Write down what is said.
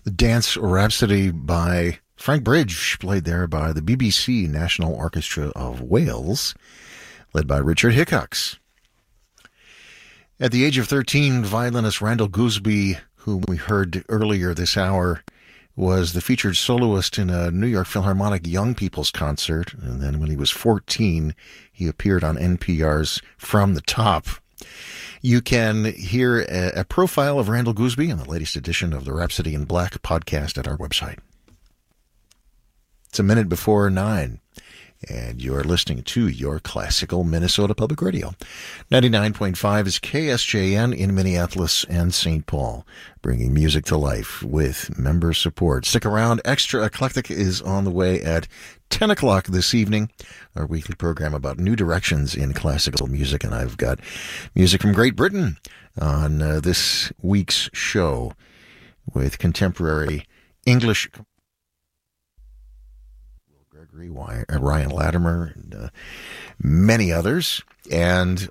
The Dance Rhapsody by Frank Bridge, played there by the BBC National Orchestra of Wales, led by Richard Hickox. At the age of 13, violinist Randall Gooseby, whom we heard earlier this hour, was the featured soloist in a New York Philharmonic Young People's Concert. And then when he was 14, he appeared on NPR's From the Top. You can hear a profile of Randall Gooseby in the latest edition of the Rhapsody in Black podcast at our website. It's a minute before 9, and you're listening to your classical Minnesota Public Radio. 99.5 is KSJN in Minneapolis and St. Paul, bringing music to life with member support. Stick around. Extra Eclectic is on the way at 10 o'clock this evening, our weekly program about new directions in classical music. And I've got music from Great Britain on this week's show with contemporary English Will Gregory, Ryan Latimer, and many others. And